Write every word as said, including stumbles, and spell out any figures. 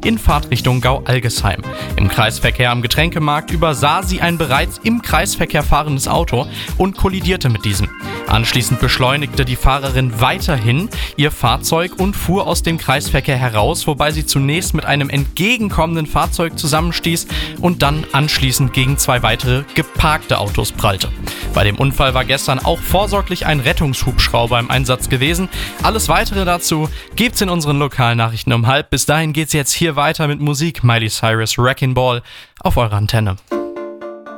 in Fahrtrichtung Gau-Algesheim. Im Kreisverkehr am Getränkemarkt übersah sie ein bereits im Kreisverkehr fahrendes Auto und kollidierte mit diesem. Anschließend beschleunigte die Fahrerin weiterhin ihr Fahrzeug und fuhr aus dem Kreisverkehr heraus, wobei sie zunächst mit einem entgegenkommenden Fahrzeug zusammenstieß und dann anschließend gegen zwei weitere geparkte Autos prallte. Bei dem Unfall war gestern auch vorsorglich ein Rettungshubschrauber im Einsatz gewesen. Alles Weitere dazu gibt's in unseren Lokalnachrichten um halb. Bis dahin geht's jetzt hier weiter mit Musik. Miley Cyrus, Wrecking Ball auf eurer Antenne.